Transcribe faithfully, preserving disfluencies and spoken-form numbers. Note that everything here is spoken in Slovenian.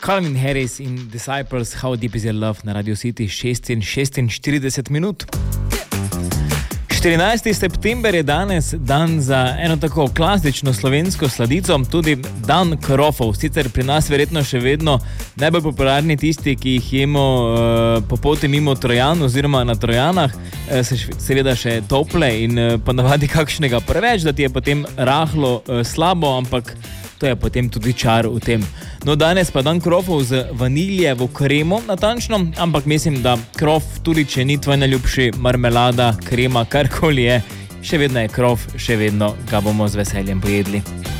Calvin Harris in Disciples, How Deep Is Your Love na Radio City, šest in šestinštirideset minut. štirinajsti september je danes dan za eno tako klasično slovensko sladico, tudi dan krofov. Sicer pri nas verjetno še vedno najbolj popularni tisti, ki jih jemo uh, po poti mimo Trojan oziroma na Trojanah, uh, se seveda še tople in uh, ponavadi kakšnega preveč, da ti je potem rahlo uh, slabo, ampak to je potem tudi čar v tem. No, danes pa dan krofov z vaniljevo kremo, natančno, ampak mislim, da krof, tudi če ni tvoj najljubši, marmelada, krema, karkoli je, še vedno je krof, še vedno ga bomo z veseljem pojedli.